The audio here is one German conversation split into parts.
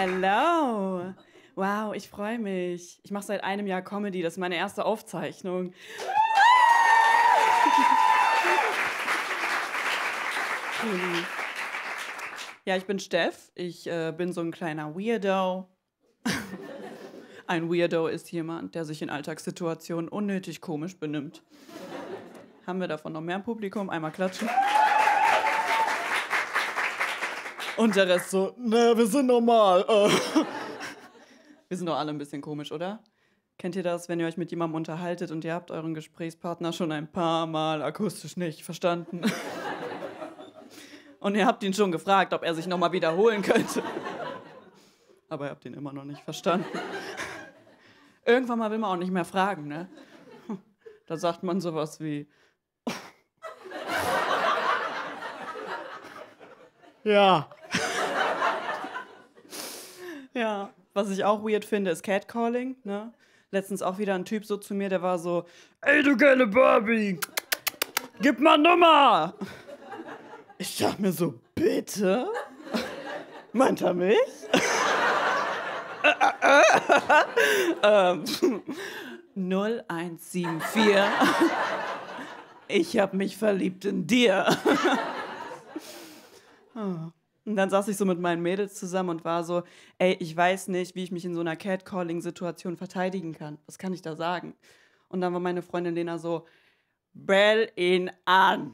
Hello. Wow, ich freue mich. Ich mache seit einem Jahr Comedy. Das ist meine erste Aufzeichnung. Ja, ich bin Steff. Ich bin so ein kleiner Weirdo. Ein Weirdo ist jemand, der sich in Alltagssituationen unnötig komisch benimmt. Haben wir davon noch mehr im Publikum? Einmal klatschen. Und der Rest so, ne, wir sind normal. Wir sind doch alle ein bisschen komisch, oder? Kennt ihr das, wenn ihr euch mit jemandem unterhaltet und ihr habt euren Gesprächspartner schon ein paar Mal akustisch nicht verstanden? Und ihr habt ihn schon gefragt, ob er sich nochmal wiederholen könnte. Aber ihr habt ihn immer noch nicht verstanden. Irgendwann mal will man auch nicht mehr fragen, ne? Da sagt man sowas wie... Ja. Ja, was ich auch weird finde, ist Catcalling, ne? Letztens auch wieder ein Typ so zu mir, der war so, ey, du geile Barbie, gib mal Nummer. Ich dachte mir so, bitte? Meint er mich? 0174. Ich hab mich verliebt in dir. Und dann saß ich so mit meinen Mädels zusammen und war so, ey, ich weiß nicht, wie ich mich in so einer Catcalling-Situation verteidigen kann. Was kann ich da sagen? Und dann war meine Freundin Lena so, bell ihn an.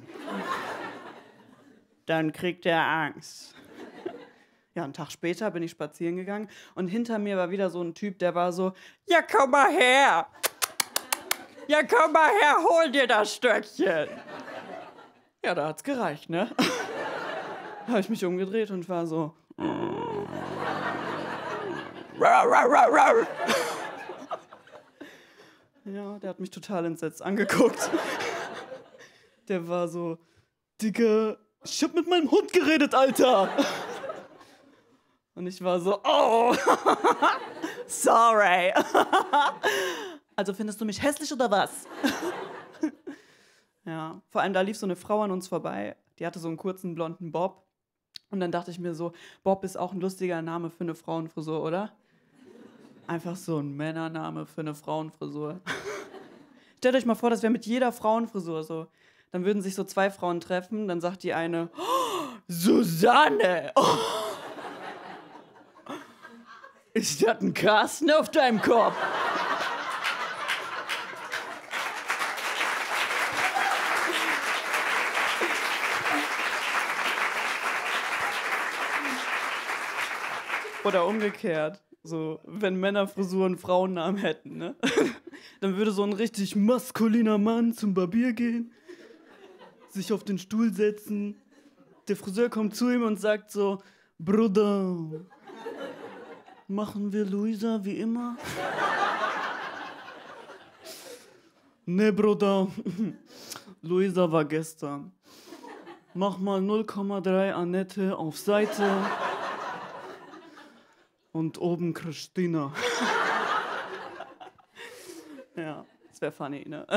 Dann kriegt er Angst. Ja, einen Tag später bin ich spazieren gegangen und hinter mir war wieder so ein Typ, der war so, ja, komm mal her. Ja, komm mal her, hol dir das Stöckchen. Ja, da hat's gereicht, ne? Da habe ich mich umgedreht und war so. Ja, der hat mich total entsetzt angeguckt. Der war so, Digga, ich hab mit meinem Hund geredet, Alter. Und ich war so, oh, sorry. Also findest du mich hässlich oder was? Ja, vor allem da lief so eine Frau an uns vorbei, die hatte so einen kurzen blonden Bob. Und dann dachte ich mir so, Bob ist auch ein lustiger Name für eine Frauenfrisur, oder? Einfach so ein Männername für eine Frauenfrisur. Stellt euch mal vor, das wäre mit jeder Frauenfrisur so. Dann würden sich so zwei Frauen treffen, dann sagt die eine, oh, Susanne! Oh. Ist das ein Carsten auf deinem Kopf? Oder umgekehrt, so, wenn Männerfrisuren Frauennamen hätten, ne? Dann würde so ein richtig maskuliner Mann zum Barbier gehen, sich auf den Stuhl setzen, der Friseur kommt zu ihm und sagt so, Bruder, machen wir Luisa wie immer? Nee, Bruder, Luisa war gestern. Mach mal 0,3 Annette auf Seite. Und oben Christina. Ja, das wäre funny, ne?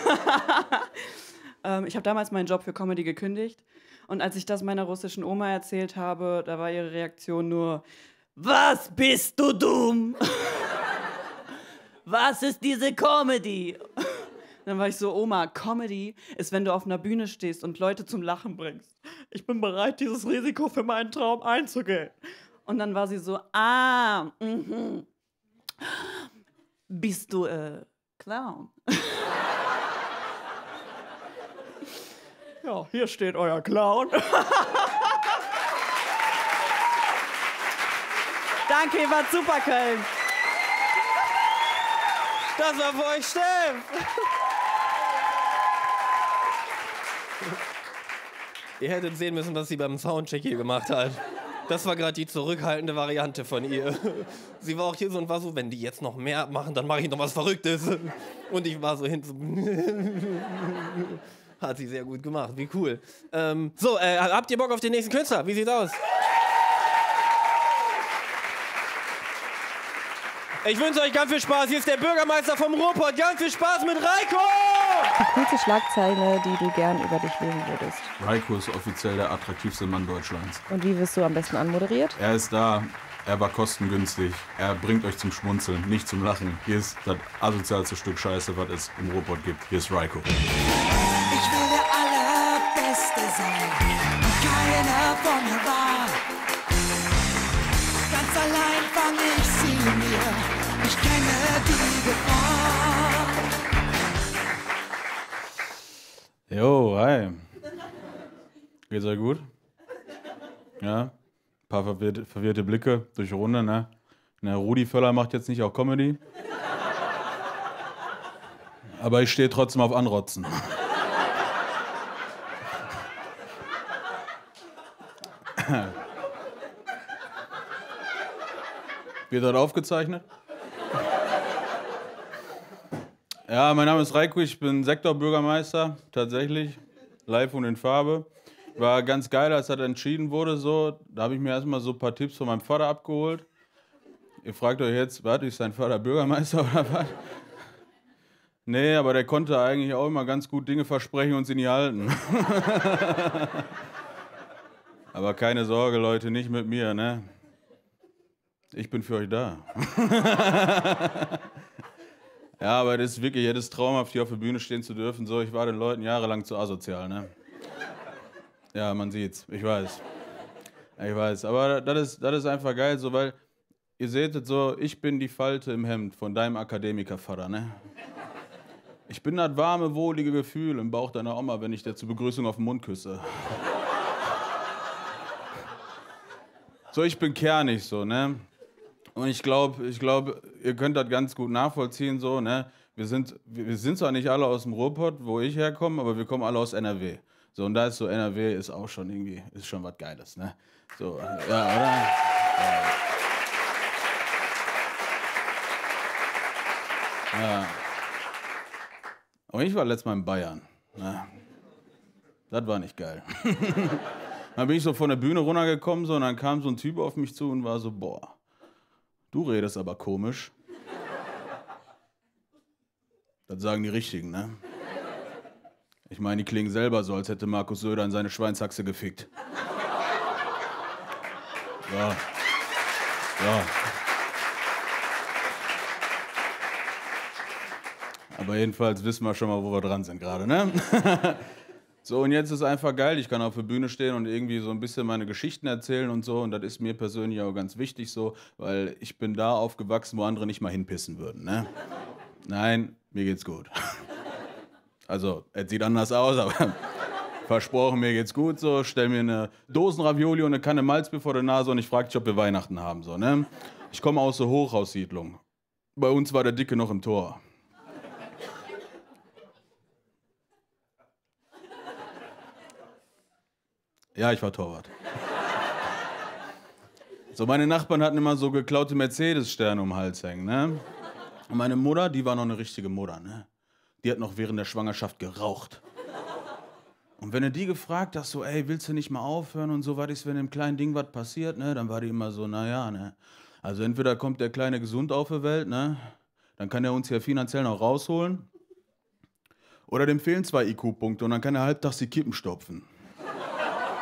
Ich habe damals meinen Job für Comedy gekündigt. Und als ich das meiner russischen Oma erzählt habe, da war ihre Reaktion nur, was bist du dumm? Was ist diese Comedy? Dann war ich so, Oma, Comedy ist, wenn du auf einer Bühne stehst und Leute zum Lachen bringst. Ich bin bereit, dieses Risiko für meinen Traum einzugehen. Und dann war sie so, bist du Clown? Ja, hier steht euer Clown. Danke, ihr wart super, Köln. Das war für euch, Steff. Ihr hättet sehen müssen, was sie beim Soundcheck hier gemacht hat. Das war gerade die zurückhaltende Variante von ihr. Sie war auch hier so und war so, wenn die jetzt noch mehr machen, dann mache ich noch was Verrücktes. Und ich war so hinten. Hat sie sehr gut gemacht, wie cool. Habt ihr Bock auf den nächsten Künstler? Wie sieht's aus? Ich wünsche euch ganz viel Spaß. Hier ist der Bürgermeister vom Ruhrpott. Ganz viel Spaß mit Reiko! Die coolste Schlagzeile, die du gern über dich lesen würdest. Reiko ist offiziell der attraktivste Mann Deutschlands. Und wie wirst du am besten anmoderiert? Er ist da, Er war kostengünstig. Er bringt euch zum Schmunzeln, nicht zum Lachen. Hier ist das asozialste Stück Scheiße, was es im Ruhrpott gibt. Hier ist Reiko. Ich will der Allerbeste sein und keiner von mir war. Ganz allein fang ich sie mir, ich kenne die Gefahr. Jo, hi. Geht's euch gut? Ja? Ein paar verwirrte Blicke durch die Runde, ne? Na, Rudi Völler macht jetzt nicht auch Comedy. Aber ich stehe trotzdem auf Anrotzen. Wird das aufgezeichnet? Ja, mein Name ist Reiko, ich bin Sektorbürgermeister, tatsächlich, live und in Farbe. War ganz geil, als das entschieden wurde, so. Da habe ich mir erstmal so ein paar Tipps von meinem Vater abgeholt. Ihr fragt euch jetzt, was, ist sein Vater Bürgermeister oder was? Nee, aber der konnte eigentlich auch immer ganz gut Dinge versprechen und sie nie halten. Aber keine Sorge, Leute, nicht mit mir, ne? Ich bin für euch da. Ja, aber das ist wirklich jedes traumhaft, hier auf der Bühne stehen zu dürfen. So, ich war den Leuten jahrelang zu asozial, ne? Ja, man sieht's. Ich weiß. Ich weiß. Aber das ist einfach geil, so, weil ihr seht es so, ich bin die Falte im Hemd von deinem Akademikervater, ne? Ich bin das warme, wohlige Gefühl im Bauch deiner Oma, wenn ich dir zur Begrüßung auf den Mund küsse. So, ich bin kernig, so, ne? Und ich glaube, ihr könnt das ganz gut nachvollziehen, so, ne? Wir sind zwar nicht alle aus dem Ruhrpott, wo ich herkomme, aber wir kommen alle aus NRW. So, und da ist so, NRW ist auch schon irgendwie, ist schon was Geiles, ne? So, ja, oder? Ja. Ja. Und ich war letztes Mal in Bayern. Ne? Das war nicht geil. Dann bin ich so von der Bühne runtergekommen, so, und dann kam so ein Typ auf mich zu und war so, boah, du redest aber komisch. Das sagen die Richtigen, ne? Ich meine, die klingen selber so, als hätte Markus Söder in seine Schweinshaxe gefickt. Ja. Ja. Aber jedenfalls wissen wir schon mal, wo wir dran sind gerade, ne? So, und jetzt ist einfach geil, ich kann auf der Bühne stehen und irgendwie so ein bisschen meine Geschichten erzählen und so. Und das ist mir persönlich auch ganz wichtig so, weil ich bin da aufgewachsen, wo andere nicht mal hinpissen würden, ne? Nein, mir geht's gut. Also, es sieht anders aus, aber versprochen, mir geht's gut so. Stell mir eine Dosenravioli und eine Kanne Malzbier vor der Nase und ich frag dich, ob wir Weihnachten haben, so, ne? Ich komme aus der Hochhaussiedlung. Bei uns war der Dicke noch im Tor. Ja, ich war Torwart. So, meine Nachbarn hatten immer so geklaute Mercedes-Sterne um den Hals hängen, ne? Und meine Mutter, die war noch eine richtige Mutter, ne? Die hat noch während der Schwangerschaft geraucht. Und wenn du die gefragt hast, so, ey, willst du nicht mal aufhören und so, was ist, wenn dem kleinen Ding was passiert, ne? Dann war die immer so, naja, ne? Also entweder kommt der Kleine gesund auf die Welt, ne? Dann kann er uns ja finanziell noch rausholen. Oder dem fehlen 2 IQ-Punkte und dann kann er halbtags die Kippen stopfen.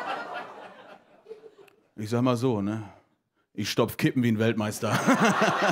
Ich sag mal so, ne? Ich stopf Kippen wie ein Weltmeister.